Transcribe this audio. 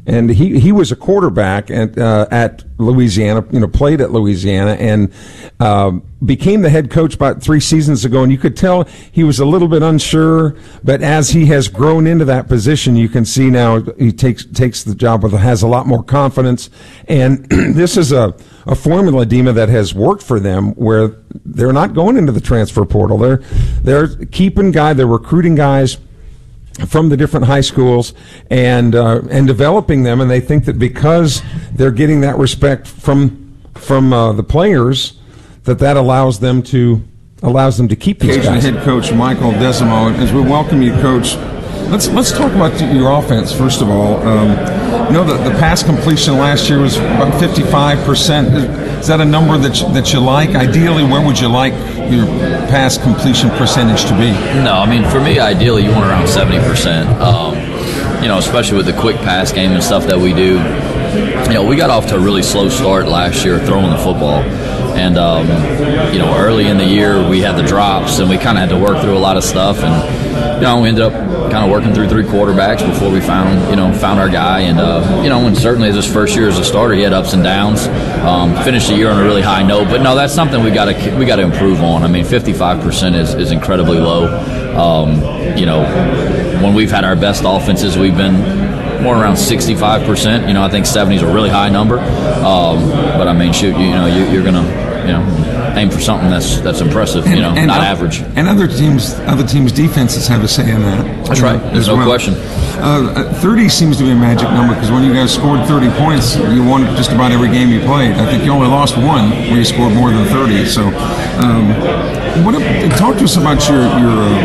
and he was a quarterback at Louisiana, played at Louisiana, and became the head coach about 3 seasons ago. And you could tell he was a little bit unsure, but as he has grown into that position, you can see now he takes the job has a lot more confidence. And this is a formula, Dima, that has worked for them, where they're not going into the transfer portal. They're keeping they're recruiting guys from the different high schools and developing them, and they think that because they're getting that respect from the players, that allows them to keep these guys. Head coach Michael Desimo, as we welcome you, Coach. Let's talk about your offense first of all. The pass completion last year was about 55%. Is that a number that you like? Ideally, where would you like your pass completion percentage to be? No, I mean, for me, ideally, you want around 70%. Especially with the quick pass game and stuff that we do. We got off to a really slow start last year throwing the football. And, early in the year we had the drops and we kind of had to work through a lot of stuff. And, we ended up kind of working through 3 quarterbacks before we found our guy. And, and certainly as his first year as a starter, he had ups and downs. Finished the year on a really high note. But, no, that's something we got to improve on. I mean, 55% is incredibly low. When we've had our best offenses, we've been more around 65%. I think 70 is a really high number. But I mean, shoot, you're gonna, aim for something that's impressive. Not average. And other teams' defenses have a say in that. That's right. There's no question. 30 seems to be a magic number because when you guys scored 30 points, you won just about every game you played. I think you only lost one where you scored more than 30. So, talk to us about your